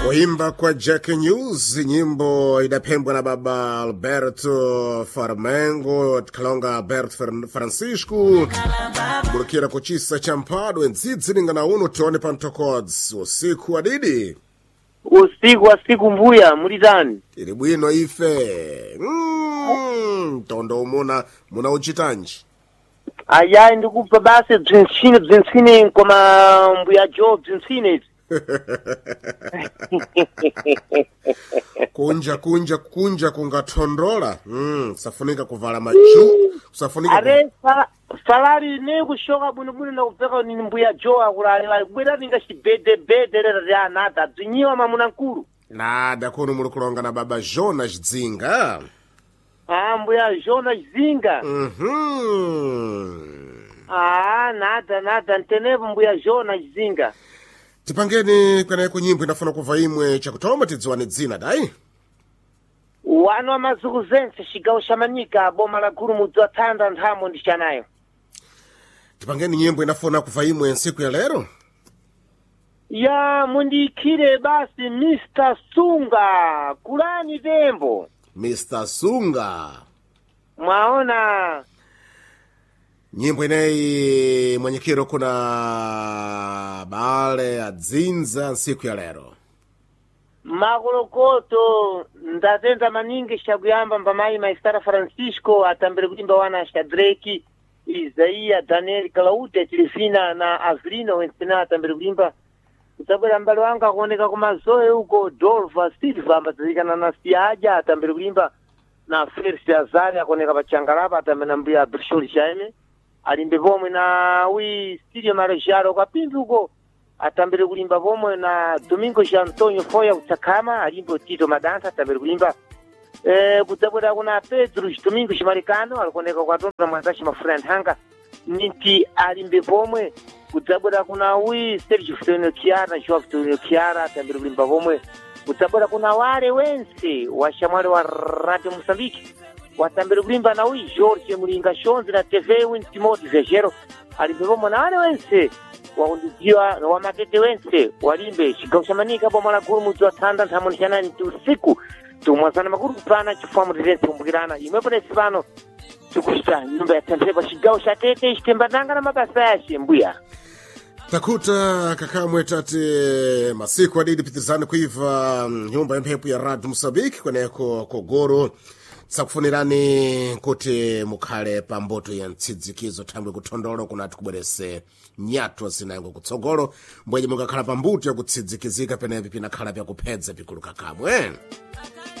Kuimba kwa Jack News, nyimbo inapembwa na baba Alberto Farmengo, Kalonga Alberto Francisco, Burkira kuchisa champado, nzizilinga na uno tuone pantokods, usiku wa didi. Usiku wa siku mbuya, mulizani. Ilibwino ife. Tondo muna uchitanji. Aya ndikupa basi bzinsine koma mbuya jo bzinsine. kunja kungatondola. Safunika kuvala machu. Safunika Are salari ne kushoka bunubuni na kupeka ni mbuya jo akulala. Kwera ninga shibede ya nada. Zinyiwa mamuna nkuru. Nada kuno mulukulonga na baba Jonas Zinga. Mbuya Jonas Zinga. Nada ntenevo mbuya Jonas Zinga. Tipangeni kwene kunyimbo inafuna kuva imwe chakutoma tidziwane dzina dai. Wano amazuku zense shigawo shamanyika boma la guru mudzwa tanda nthamo ndichanayo. Tipangeni nyimbo inafuna kuva imwe nsiku ya lero. Ya mundikire basi Mr. Sunga kulani tembo. Mr. Sunga. Mwaona nyimbo inei mwenyekiro kuna baale adzinza nsiku ya lero. Makolokoto ndatenda maningi shaguyamba mbamayi maistara Francisco atambire kulimba wana Shadraki, Isaia, Daniel, Claudia, Tilifina na Avrina wensena atambire kulimba. Kutabwera mbali wanga kuoneka kumazoe huko Dolva Silva ambatazikana na Siaja atambire kulimba na Felix Azari akoneka pachangarapa atambire mbuya Brisholi Jaime. Alimbe pomwe na Studio Marejaro kwa pimbi huko atambire kulimba pomwe na Domingo Antonio Foya kutsakama alimbe Tito Madansa atambire kulimba kutabwera kuna Pedro Domingo Shimarikano alikoneka kwa tonda mwanzashi mafura nhanga niti alimbe pomwe kutabwera kuna Sergio Ftonio Chiara Joao Ftonio Chiara atambire kulimba pomwe kutabwera kuna wale wense washamwale wa Radio Mozambique watambire kulimba na George Mulinga Shonzi na TV Win Timothy Vejero alibevomo na wale wense waundiziwa na wamatete wense walimbe shigawo shamanika boma la guru mudzwa tanda nthamonishana nti usiku tumwazana makuru kupana chifamu tirense kumbukirana imwepo nesi pano tikushita nyumba ya tantepa shigawo shatete ishitembandanga na mabasa yashe mbuya Takuta kakamwe tate masiku adidi pitizani kuiva nyumba ya mphepu ya Radio Mozambique kweneko kogoro sakufunirani kuti mukhale pamboto ya ntsidzikizo thangwe kuthondolo kunati kubwerese nyatwa zinayengo kutsogolo mbwenye mukakhala pambuto ya kutsidzikizika penepi pinakhala pyakuphedza pikulu kakamwe.